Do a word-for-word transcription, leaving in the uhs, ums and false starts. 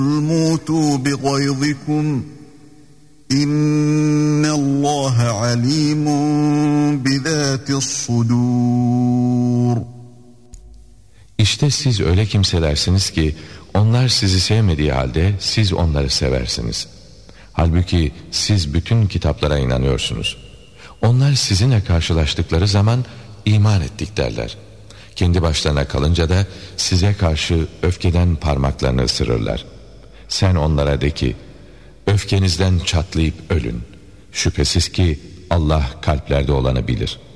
موتوا بغيظكم إن الله عليم بذات الصدور. İşte siz öyle kimselersiniz ki onlar sizi sevmediği halde siz onları seversiniz. Halbuki siz bütün kitaplara inanıyorsunuz. Onlar sizinle karşılaştıkları zaman iman ettik derler. Kendi başlarına kalınca da size karşı öfkeden parmaklarını ısırırlar. Sen onlara de ki, öfkenizden çatlayıp ölün. Şüphesiz ki Allah kalplerde olanı bilir.